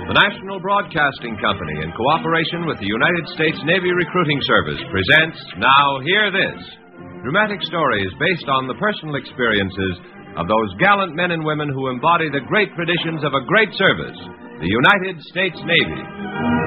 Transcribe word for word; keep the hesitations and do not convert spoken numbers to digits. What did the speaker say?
The National Broadcasting Company, in cooperation with the United States Navy Recruiting Service, presents Now Hear This, dramatic stories based on the personal experiences of those gallant men and women who embody the great traditions of a great service, the United States Navy.